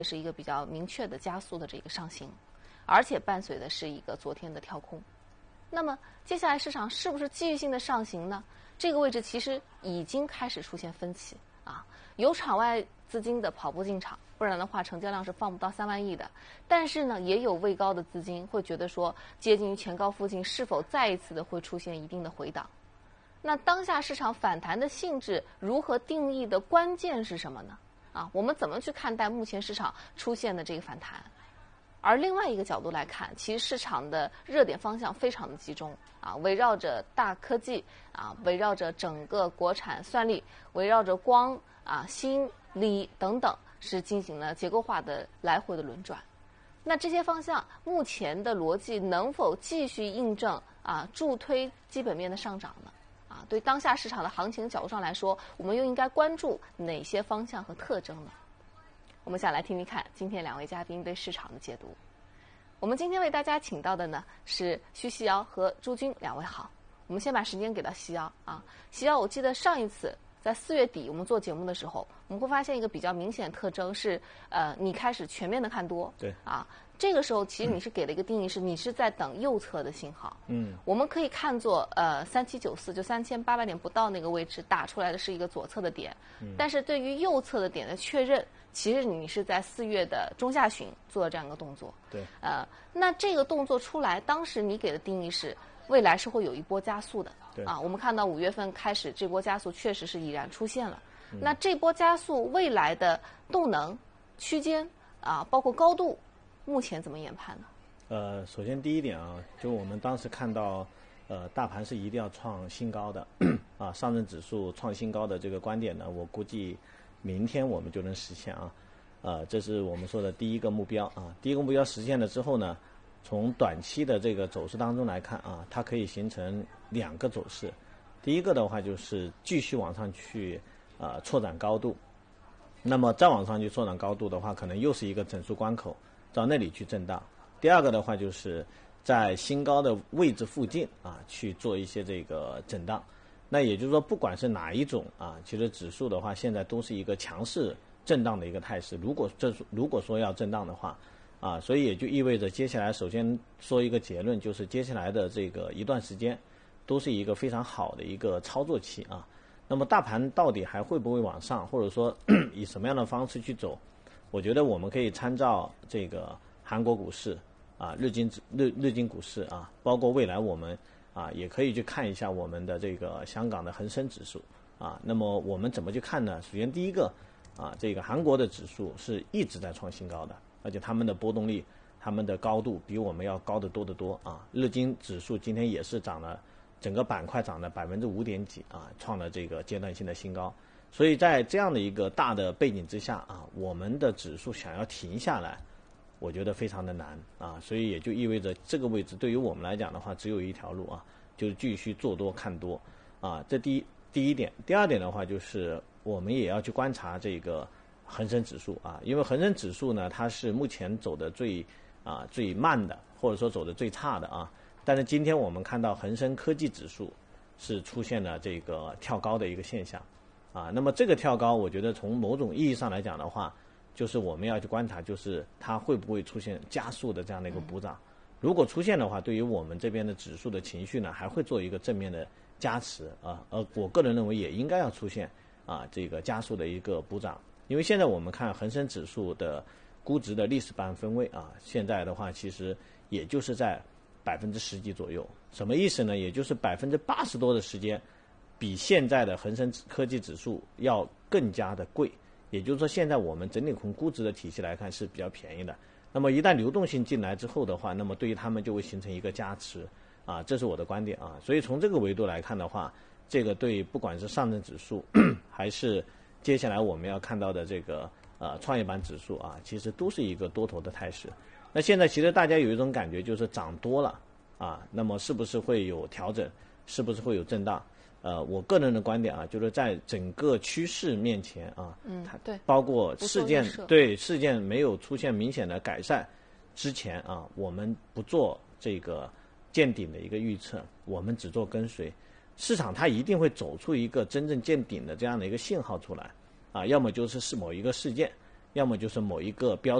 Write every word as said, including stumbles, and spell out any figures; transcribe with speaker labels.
Speaker 1: 是一个比较明确的加速的这个上行，而且伴随的是一个昨天的跳空。那么接下来市场是不是继续性的上行呢？这个位置其实已经开始出现分歧啊，有场外资金的跑步进场，不然的话成交量是放不到三万亿的。但是呢，也有位高的资金会觉得说，接近于前高附近是否再一次的会出现一定的回档？那当下市场反弹的性质如何定义的关键是什么呢？啊，我们怎么去看待目前市场出现的这个反弹？而另外一个角度来看，其实市场的热点方向非常的集中啊，围绕着大科技啊，围绕着整个国产算力，围绕着光啊、锌、锂等等，是进行了结构化的来回的轮转。那这些方向目前的逻辑能否继续印证啊，助推基本面的上涨呢？啊，对当下市场的行情角度上来说，我们又应该关注哪些方向和特征呢？我们想来听听看今天两位嘉宾对市场的解读。我们今天为大家请到的呢是徐习尧和朱军两位好。我们先把时间给到习尧啊，习尧，我记得上一次在四月底我们做节目的时候，我们会发现一个比较明显的特征是，呃，你开始全面的看多，
Speaker 2: 对
Speaker 1: 啊，这个时候其实你是给了一个定义，是你是在等右侧的信号，
Speaker 2: 嗯，
Speaker 1: 我们可以看作呃三七九四就三千八百点不到那个位置打出来的是一个左侧的点，嗯，但是对于右侧的点的确认，其实你是在四月的中下旬做了这样一个动作，
Speaker 2: 对，
Speaker 1: 呃，那这个动作出来，当时你给的定义是未来是会有一波加速的，
Speaker 2: 对
Speaker 1: 啊，我们看到五月份开始这波加速确实是已然出现了，嗯，那这波加速未来的动能区间啊，包括高度，目前怎么研判呢？
Speaker 2: 呃，首先第一点啊，就我们当时看到，呃，大盘是一定要创新高的，啊，上证指数创新高的这个观点呢，我估计明天我们就能实现啊，呃，这是我们说的第一个目标啊。第一个目标实现了之后呢，从短期的这个走势当中来看啊，它可以形成两个走势。第一个的话就是继续往上去啊、呃、拓展高度，那么再往上去拓展高度的话，可能又是一个整数关口，到那里去震荡。第二个的话就是在新高的位置附近啊去做一些这个震荡。那也就是说，不管是哪一种啊，其实指数的话，现在都是一个强势震荡的一个态势。如果这如果说要震荡的话，啊，所以也就意味着接下来首先说一个结论，就是接下来的这个一段时间，都是一个非常好的一个操作期啊。那么大盘到底还会不会往上，或者说以什么样的方式去走？我觉得我们可以参照这个韩国股市啊、日经日日经股市啊，包括未来我们。啊，也可以去看一下我们的这个香港的恒生指数啊。那么我们怎么去看呢？首先第一个啊，这个韩国的指数是一直在创新高的，而且他们的波动率、他们的高度比我们要高得多得多啊。日经指数今天也是涨了，整个板块涨了百分之五点几啊，创了这个阶段性的新高。所以在这样的一个大的背景之下啊，我们的指数想要停下来，我觉得非常的难啊，所以也就意味着这个位置对于我们来讲的话，只有一条路啊，就是继续做多看多啊。这第一第一点，第二点的话就是我们也要去观察这个恒生指数啊，因为恒生指数呢，它是目前走的最啊最慢的，或者说走的最差的啊。但是今天我们看到恒生科技指数是出现了这个跳高的一个现象啊。那么这个跳高，我觉得从某种意义上来讲的话，就是我们要去观察，就是它会不会出现加速的这样的一个补涨。如果出现的话，对于我们这边的指数的情绪呢，还会做一个正面的加持啊。而我个人认为也应该要出现啊这个加速的一个补涨，因为现在我们看恒生指数的估值的历史板分位啊，现在的话其实也就是在百分之十几左右。什么意思呢？也就是百分之八十多的时间，比现在的恒生科技指数要更加的贵。也就是说，现在我们整体从估值的体系来看是比较便宜的。那么一旦流动性进来之后的话，那么对于他们就会形成一个加持啊，这是我的观点啊。所以从这个维度来看的话，这个对不管是上证指数还是接下来我们要看到的这个呃创业板指数啊，其实都是一个多头的态势。那现在其实大家有一种感觉就是涨多了啊，那么是不是会有调整？是不是会有震荡？呃，我个人的观点啊，就是在整个趋势面前啊，
Speaker 1: 嗯，对，
Speaker 2: 包括事件
Speaker 1: 对
Speaker 2: 事件没有出现明显的改善之前啊，我们不做这个见顶的一个预测，我们只做跟随。市场它一定会走出一个真正见顶的这样的一个信号出来啊，要么就是是某一个事件， 要么就是某一个标